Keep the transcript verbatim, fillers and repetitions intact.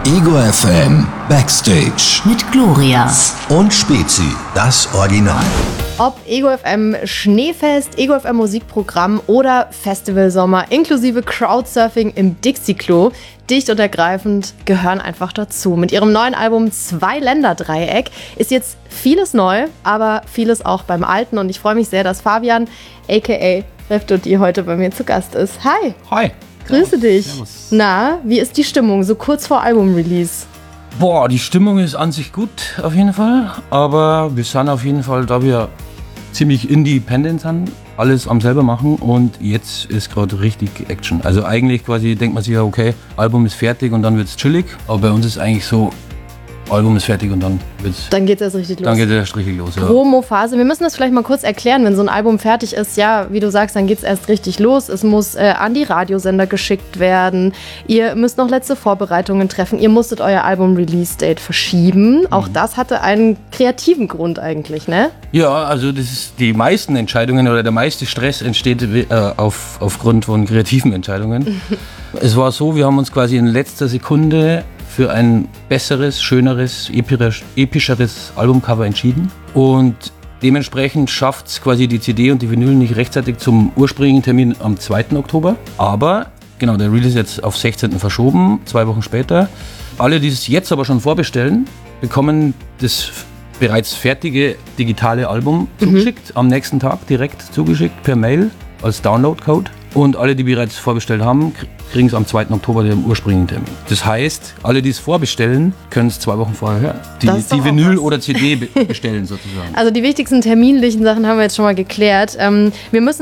Ego F M Backstage mit Gloria und Spezi, das Original. Ob Ego F M Schneefest, Ego F M Musikprogramm oder Festivalsommer inklusive Crowdsurfing im Dixie-Klo, dicht und ergreifend gehören einfach dazu. Mit ihrem neuen Album Zwei-Länder-Dreieck ist jetzt vieles neu, aber vieles auch beim Alten. Und ich freue mich sehr, dass Fabian, aka Refdodi, heute bei mir zu Gast ist. Hi. Hi. Grüße dich. Servus. Na, wie ist die Stimmung so kurz vor Album-Release? Boah, die Stimmung ist an sich gut, auf jeden Fall. Aber wir sind auf jeden Fall, da wir ziemlich independent sind, alles am selber machen und jetzt ist gerade richtig Action. Also eigentlich quasi denkt man sich ja, okay, Album ist fertig und dann wird's chillig. Aber bei uns ist eigentlich so, Album ist fertig und dann wird's... Dann geht's erst richtig los. Dann geht es erst richtig los, ja. Promo-Phase. Wir müssen das vielleicht mal kurz erklären, wenn so ein Album fertig ist. Ja, wie du sagst, dann geht's erst richtig los. Es muss äh, an die Radiosender geschickt werden. Ihr müsst noch letzte Vorbereitungen treffen. Ihr musstet euer Album-Release-Date verschieben. Mhm. Auch das hatte einen kreativen Grund eigentlich, ne? Ja, also das ist die meisten Entscheidungen oder der meiste Stress entsteht äh, auf, aufgrund von kreativen Entscheidungen. Es war so, wir haben uns quasi in letzter Sekunde für ein besseres, schöneres, epischeres Albumcover entschieden. Und dementsprechend schafft es quasi die C D und die Vinyl nicht rechtzeitig zum ursprünglichen Termin am zweiten Oktober. Aber, genau, der Release ist jetzt auf sechzehnten verschoben, zwei Wochen später. Alle, die es jetzt aber schon vorbestellen, bekommen das bereits fertige digitale Album mhm. zugeschickt, am nächsten Tag direkt zugeschickt per Mail als Download-Code. Und alle, die bereits vorbestellt haben, kriegen es am zweiten Oktober den ursprünglichen Termin. Das heißt, alle, die es vorbestellen, können es zwei Wochen vorher hören. Die, die Vinyl oder C D bestellen sozusagen. Also die wichtigsten terminlichen Sachen haben wir jetzt schon mal geklärt. Ähm, wir müssen